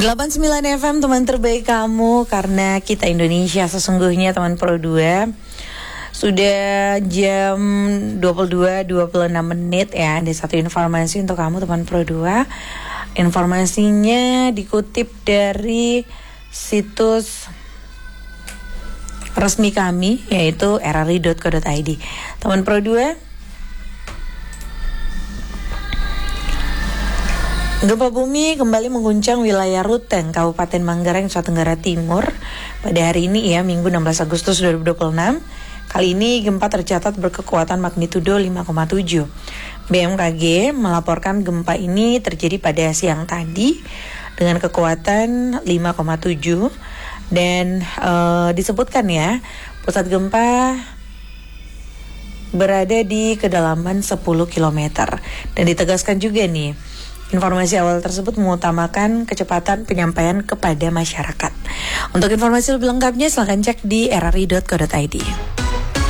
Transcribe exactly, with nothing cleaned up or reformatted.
delapan puluh sembilan F M, teman terbaik kamu, karena kita Indonesia sesungguhnya, teman Pro dua. Sudah jam dua puluh dua dua puluh enam menit ya. Ada satu informasi untuk kamu, teman Pro dua. Informasinya dikutip dari situs resmi kami, yaitu r r i dot co dot i d. Teman Pro dua, gempa bumi kembali mengguncang wilayah Ruteng, Kabupaten Manggarai, Nusa Tenggara Timur pada hari ini ya, Minggu enam belas Agustus dua ribu dua puluh enam. Kali ini gempa tercatat berkekuatan magnitudo lima koma tujuh. B M K G melaporkan gempa ini terjadi pada siang tadi dengan kekuatan lima koma tujuh dan uh, disebutkan ya, pusat gempa berada di kedalaman sepuluh kilometer. Dan ditegaskan juga nih, informasi awal tersebut mengutamakan kecepatan penyampaian kepada masyarakat. Untuk informasi lebih lengkapnya silahkan cek di r r i dot co dot i d.